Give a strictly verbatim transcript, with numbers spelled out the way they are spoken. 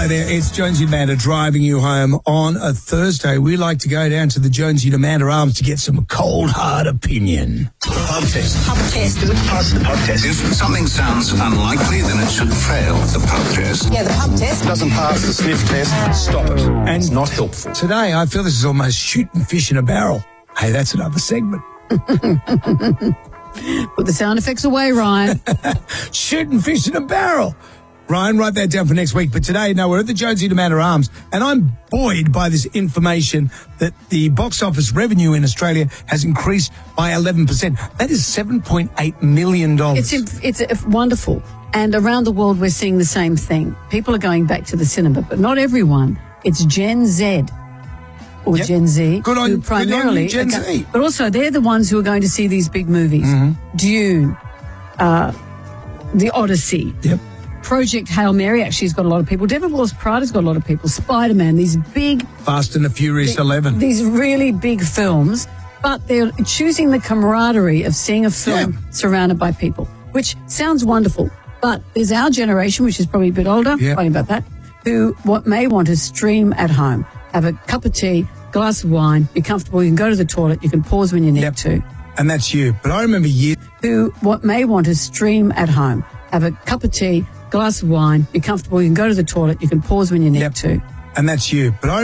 Hi there, it's Jonesy and Amanda driving you home on a Thursday. We like to go down to the Jonesy and Amanda Arms to get some cold, hard opinion. Pub test. Pub test. Pass the pub test. If something sounds unlikely, then it should fail the pub test. Yeah, the pub test. Doesn't pass the sniff test. Stop it. And it's not helpful. Today, I feel this is almost shooting fish in a barrel. Hey, that's another segment. Put the sound effects away, Ryan. Shooting fish in a barrel. Ryan, write that down for next week. But today, no, we're at the Jonesy and Amanda Arms, and I'm buoyed by this information that the box office revenue in Australia has increased by eleven percent. That is seven point eight million dollars. It's it's uh, wonderful. And around the world, we're seeing the same thing. People are going back to the cinema, but not everyone. It's Gen Z or Yep. Gen Z. Good on- who good on you, primarily Gen are go- Z. But also, they're the ones who are going to see these big movies. Mm-hmm. Dune, uh, The Odyssey. Yep. Project Hail Mary actually has got a lot of people. Devil Wears Prada's got a lot of people. Spider-Man, these big, Fast and the Furious eleven. these really big films, but they're choosing the camaraderie of seeing a film Yeah. surrounded by people, which sounds wonderful. But there's our generation, which is probably a bit older, Yeah. sorry about that, who what may want to stream at home, have a cup of tea, glass of wine, be comfortable, you can go to the toilet, you can pause when you need Yep. to. And that's you. But I remember years... Who what may want to stream at home, have a cup of tea, glass of wine, be comfortable, you can go to the toilet, you can pause when you need Yep. to. And that's you. But I